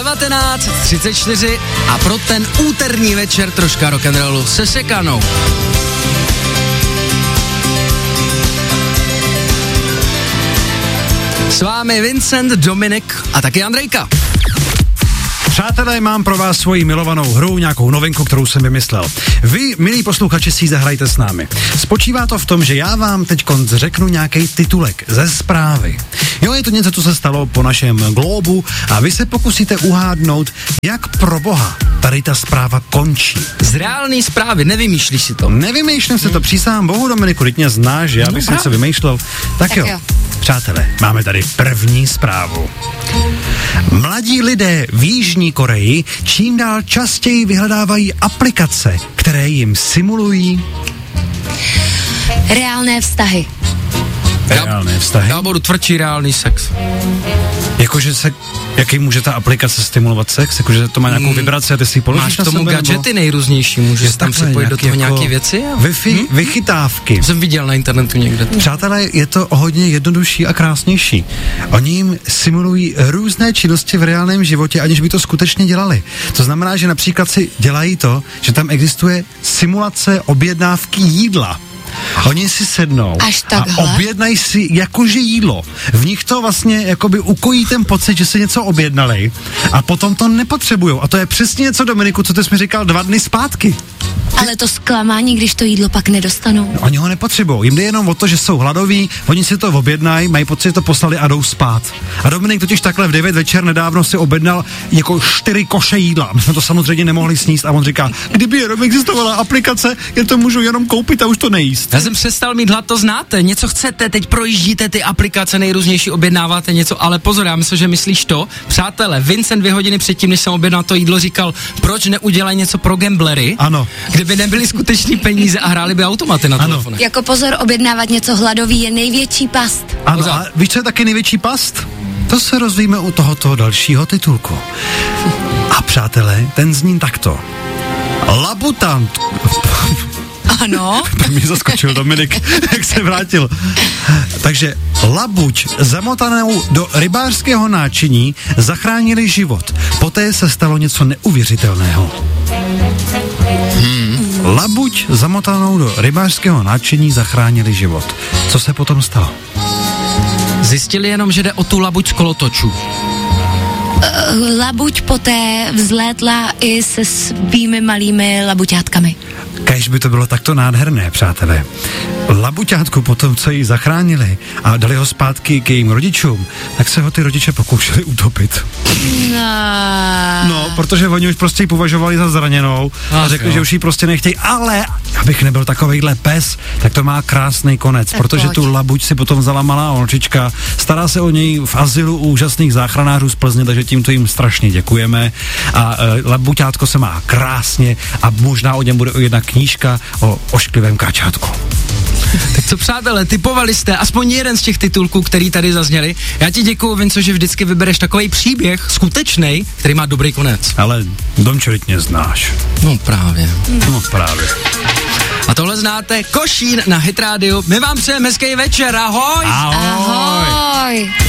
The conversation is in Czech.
19:34 a pro ten úterní večer troška rock'n'rollu se Sekanou. S vámi Vincent, Dominik a taky Andrejka. Přátelé, mám pro vás svoji milovanou hru, nějakou novinku, kterou jsem vymyslel. Vy, milí posluchači, si ji zahrajte s námi. Spočívá to v tom, že já vám teď řeknu nějaký titulek ze zprávy. Jo, je to něco, co se stalo po našem globu a vy se pokusíte uhádnout, jak pro boha tady ta zpráva končí. Z reálné zprávy, nevymýšlíš si to? Nevymýšlím si to, přísahám bohu, Dominiku, teď mě znáš, já bych si něco vymýšlel. Tak jo. Přátelé, máme tady první zprávu. Mladí lidé v Jižní Koreji čím dál častěji vyhledávají aplikace, které jim simulují reálné vztahy. Reálné vztahy? Já budu tvrdší reálný sex. Jakože jaký může ta aplikace stimulovat sex? Jakože to má nějakou vibraci a ty si ji položíš máš na tomu sebe, gadgety nejrůznější, můžeš tam připojit do toho nějaké věci? Wi-Fi, vychytávky. Jsem viděl na internetu někde. Přátelé, je to hodně jednodušší a krásnější. Oni jim simulují různé činnosti v reálném životě, aniž by to skutečně dělali. To znamená, že například si dělají to, že tam existuje simulace objednávky jídla. Oni si sednou a objednají si jakože jídlo. V nich to vlastně jakoby ukojí ten pocit, že si něco objednali a potom to nepotřebujou. A to je přesně něco, Dominiku, co ty jsi mi říkal 2 dny zpátky. Ale to zklamání, když to jídlo pak nedostanou. No, oni ho nepotřebují. Jim jde jenom o to, že jsou hladoví, oni si to objednají, mají pocit, že to poslali a jdou spát. A Dominik totiž takhle v 9 večer nedávno si objednal jako 4 koše jídla. My jsme to samozřejmě nemohli sníst a on říká, kdyby jenom existovala aplikace, já to můžu jenom koupit a už to nejíst. Já jsem přestal mít hlad, to znáte. Něco chcete, teď projíždíte ty aplikace nejrůznější, objednáváte něco, ale pozor, já myslím, že myslíš to. Přátelé, Vincent 2 hodiny předtím, než jsem objednal to jídlo, říkal, proč neudělají něco pro gamblery? Ano. Kdyby nebyly skutečný peníze a hráli by automaty na telefonu. Jako pozor, objednávat něco hladový je největší past. Ano, a víš, co je taky největší past? To se rozvíme u tohoto dalšího titulku. A přátelé, ten zní takto. Labutant. Ano. Tak mě zaskočil Dominik, jak se vrátil. Takže labuť zamotanou do rybářského náčiní zachránili život. Poté se stalo něco neuvěřitelného. Labuť zamotanou do rybářského náčiní zachránili život. Co se potom stalo? Zjistili jenom, že jde o tu labuť z kolotočů. Labuť poté vzlétla i se svými malými labuťátkami. Kéž by to bylo takto nádherné, přátelé. Labuťátku potom, co ji zachránili a dali ho zpátky k jejím rodičům, tak se ho ty rodiče pokoušeli utopit. No, protože oni už prostě ji považovali za zraněnou a řekli, že už ji prostě nechtějí, ale abych nebyl takovejhle pes, tak to má krásný konec, tak protože tu labuť si potom vzala malá holčička, stará se o něj v azylu úžasných záchranářů z Plzně, takže tímto jim strašně děkujeme a labuťátko se má krásně a možná o něm bude jedna knížka o ošklivém kačátku. Tak co, přátelé, typovali jste aspoň jeden z těch titulků, který tady zazněli. Já ti děkuju, Vinco, že vždycky vybereš takový příběh, skutečnej, který má dobrý konec. Ale Domčo, mě znáš. No právě. No právě. A tohle znáte, Košín na Hit Radio. My vám přejeme hezký večer, ahoj! Ahoj! Ahoj!